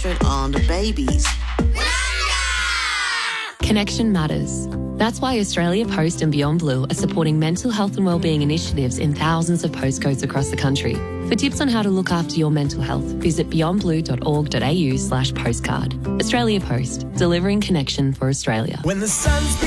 concentrate on the babies. Connection matters. That's why Australia Post and Beyond Blue are supporting mental health and wellbeing initiatives in thousands of postcodes across the country. For tips on how to look after your mental health, visit beyondblue.org.au/postcard. Australia Post, delivering connection for Australia. When the sun's